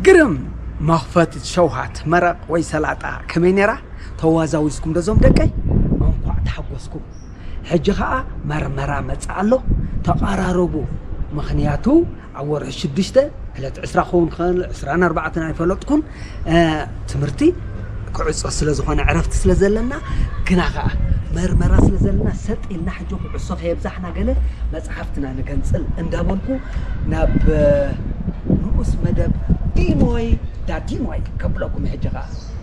قرم مخفت شوهات مرق ويسلاطة كمينيرا توازاوزكم دزوم دقاي انقع تحوسكم حجي خا مرمرا مصالو تقاراربو مخنياتو عور شدشته هلت 10 خون خان 24 يفلطكم تمرتي كعص سلازخونه عرفت سلازلنا كنا خا مرمرا سلازلنا سط إلنا حجو عصف يبزحنا قال مصحفتنا نكنصل اندابلكو ناب نقص مدب ديموي دا ديموي قبلكم حجي خا